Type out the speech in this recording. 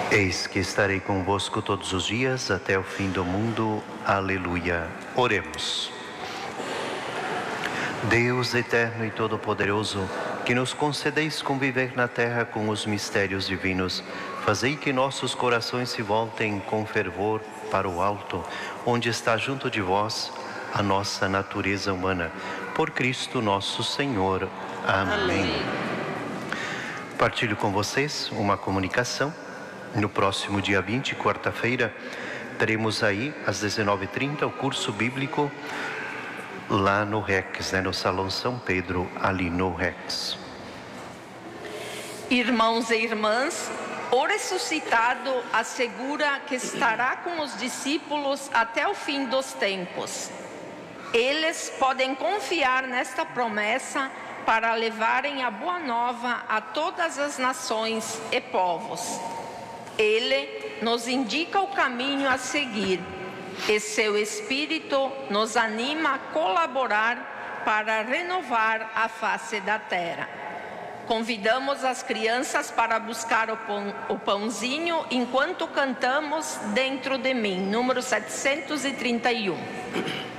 Eis que estarei convosco todos os dias até o fim do mundo. Aleluia. Oremos. Deus eterno e todo-poderoso, que nos concedeis conviver na terra com os mistérios divinos, fazei que nossos corações se voltem com fervor para o alto, onde está junto de vós a nossa natureza humana. Por Cristo nosso Senhor. Amém. Partilho com vocês uma comunicação. No próximo dia 20, quarta-feira, teremos aí às 19h30 o curso bíblico lá no REX, no Salão São Pedro, ali no REX. Irmãos e irmãs, o ressuscitado assegura que estará com os discípulos até o fim dos tempos. Eles podem confiar nesta promessa para levarem a boa nova a todas as nações e povos. Ele nos indica o caminho a seguir e seu Espírito nos anima a colaborar para renovar a face da terra. Convidamos as crianças para buscar o pãozinho enquanto cantamos Dentro de Mim, número 731.